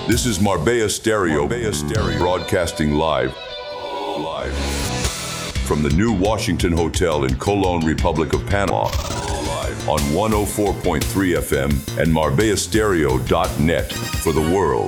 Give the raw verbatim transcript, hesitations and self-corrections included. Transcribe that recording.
This is Marbella Stereo, Marbella Stereo, broadcasting live, live from the new Washington Hotel in Colon, Republic of Panama, live on one oh four point three F M and Marbella Stereo dot net for the world.